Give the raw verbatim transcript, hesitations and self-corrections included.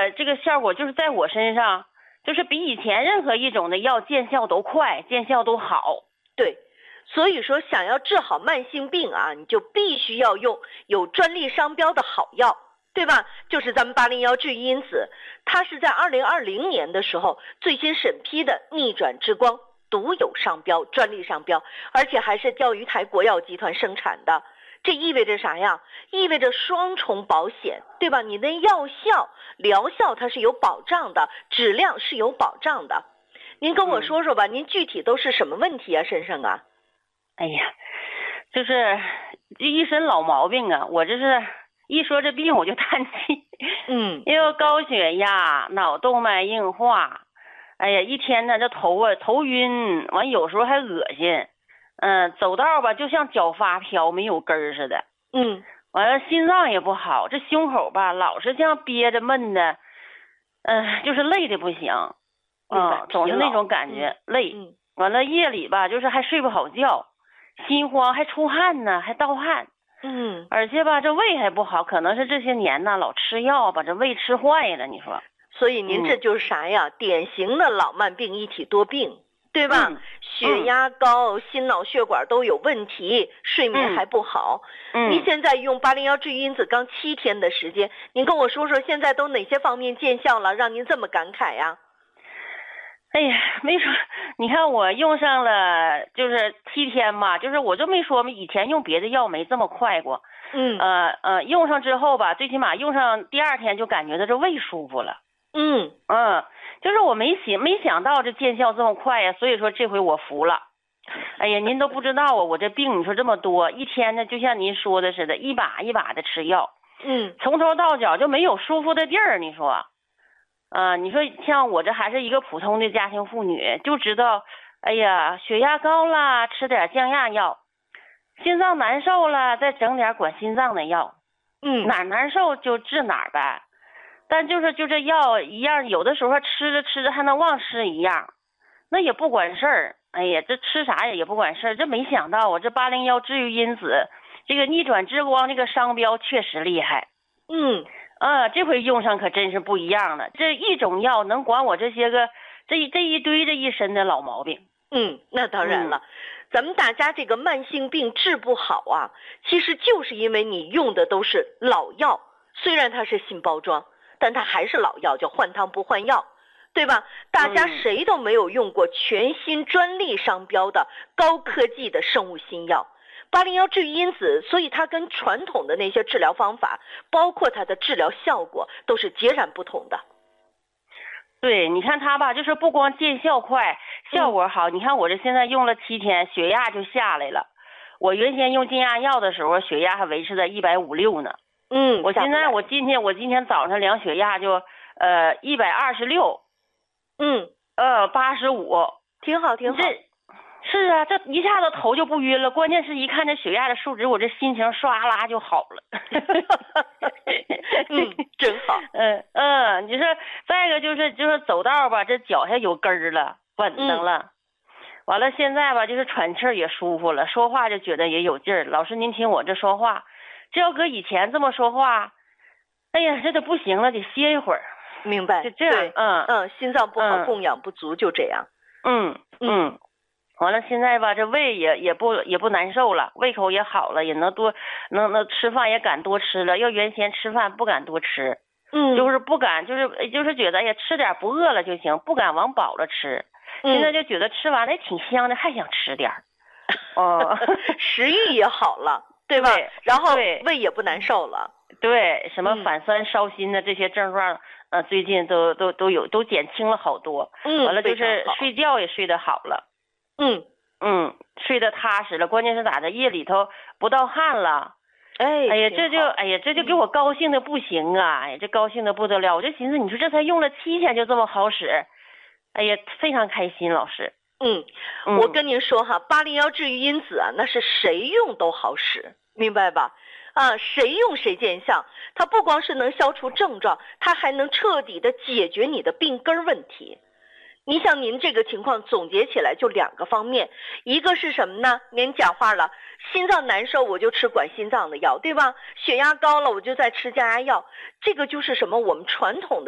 果这个效果就是在我身上，就是比以前任何一种的药见效都快，见效都好。 对，所以说想要治好慢性病啊，你就必须要用有专利商标的好药，对吧？就是咱们八零幺治愈因子，它是在二零二零年的时候最新审批的逆转之光独有商标、专利商标，而且还是钓鱼台国药集团生产的。这意味着啥呀？意味着双重保险，对吧？你的药效、疗效它是有保障的，质量是有保障的。您跟我说说吧，嗯、您具体都是什么问题啊，先生啊？ 哎呀，就是一身老毛病啊！我这是一说这病我就叹气。 嗯， 因为高血压、脑动脉硬化，哎呀，一天呢这头啊头晕，完有时候还恶心。嗯，走道吧就像脚发飘没有根儿似的。 嗯， 完了心脏也不好，这胸口吧老是像憋着闷的，嗯、呃，就是累的不行。嗯，总是那种感觉、嗯、累。 嗯， 完了夜里吧就是还睡不好觉，心慌还出汗呢，还盗汗。 嗯， 而且吧这胃还不好，可能是这些年呢老吃药把这胃吃坏了，你说。 所以您这就是啥呀、嗯、典型的老慢病一体多病，对吧、嗯、血压高、嗯、心脑血管都有问题，睡眠还不好。 嗯， 您现在用八零幺治愈因子刚七天的时间，您跟我说说现在都哪些方面见效了，让您这么感慨呀？ 哎呀，没说，你看我用上了就是七天吧，就是我就没说嘛，以前用别的药没这么快过。 嗯， 呃呃，用上之后吧，最起码用上第二天就感觉到这胃舒服了。 嗯嗯，就是我没想没想到这见效这么快呀，所以说这回我服了。哎呀，您都不知道啊，我这病你说这么多，一天呢就像您说的似的，一把一把的吃药。 嗯， 从头到脚就没有舒服的地儿，你说。啊、呃，你说像我这还是一个普通的家庭妇女，就知道，哎呀，血压高了，吃点降压药；心脏难受了，再整点管心脏的药。 嗯， 哪难受就治哪儿呗。但就是就这药一样，有的时候吃着吃着还能忘吃一样，那也不管事儿。哎呀，这吃啥也也不管事儿。这没想到我这八零幺治愈因子，这个逆转之光这个商标确实厉害。 嗯。 啊，这回用上可真是不一样了。这一种药能管我这些个这一这一堆这一身的老毛病。 嗯，那当然了、嗯、咱们大家这个慢性病治不好啊，其实就是因为你用的都是老药，虽然它是新包装，但它还是老药，叫换汤不换药，对吧？大家谁都没有用过全新专利商标的高科技的生物新药八零幺治愈因子，所以它跟传统的那些治疗方法，包括它的治疗效果都是截然不同的。 对，你看它吧，就是不光见效快，效果好、嗯、你看我这现在用了七天，血压就下来了。我原先用降压药的时候，血压还维持在一百五六呢。 嗯， 我现在我今天我今天早上量血压就呃一百二十六， 嗯， 呃八十五， 挺好挺好。 是啊，这一下子头就不晕了，关键是一看这血压的数值，我这心情唰啦就好了。 嗯，真好。 嗯嗯，你说再一个就是就是走道吧，这脚下有根儿了，稳当了。嗯、完了现在吧，就是喘气儿也舒服了，说话就觉得也有劲儿。老师您听我这说话，这要搁以前这么说话，哎呀，这都不行了，得歇一会儿。 明白。 就这样，嗯嗯，心脏不好、嗯，供氧不足，就这样。 嗯嗯。完了，现在吧，这胃也也不也不难受了，胃口也好了，也能多能能吃饭也敢多吃了。要原先吃饭不敢多吃， 嗯， 就是不敢，就是就是觉得哎呀吃点不饿了就行，不敢往饱了吃。 嗯、 现在就觉得吃完了也挺香的，还想吃点儿。哦， 食欲也好了，对吧？ 对， 然后胃也不难受了。 对，什么反酸烧心的这些症状，呃，最近都都都有都减轻了好多。 嗯， 完了就是睡觉也睡得好了。 嗯嗯，睡得踏实了，关键是咋的？夜里头不盗汗了。 哎， 哎呀，这就哎呀，这就给我高兴的不行啊！哎呀，这高兴的不得了，我就寻思，你说这才用了七天就这么好使，哎呀，非常开心，老师。 嗯，我跟您说哈，八零幺治愈因子啊，那是谁用都好使，明白吧？啊，谁用谁见效，它不光是能消除症状，它还能彻底的解决你的病根问题。你像您这个情况总结起来就两个方面，一个是什么呢？您讲话了，心脏难受我就吃管心脏的药，对吧？血压高了我就在吃降压药，这个就是什么？我们传统的